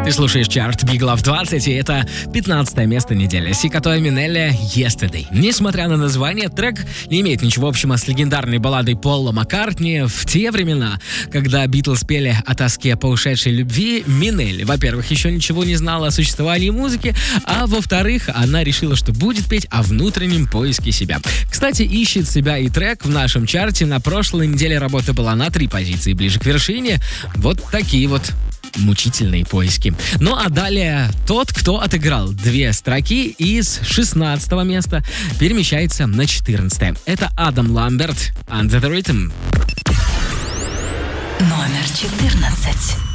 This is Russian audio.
Ты слушаешь чарт Big Love 20, и это 15 место недели. Сикато Минелли «Yesterday». Несмотря на название, трек не имеет ничего общего с легендарной балладой Пола Маккартни. В те времена, когда Битлз пели о тоске по ушедшей любви, Минелли, во-первых, еще ничего не знала о существовании музыки, а во-вторых, она решила, что будет петь о внутреннем поиске себя. Кстати, «Ищет себя» и трек в нашем чарте на прошлой неделе работа была на 3 позиции ближе к вершине. Вот такие вот мучительные поиски. Ну а далее тот, кто отыграл 2 строки из 16 места, перемещается на 14. Это Адам Ламберт, Under the Rhythm. Номер 14.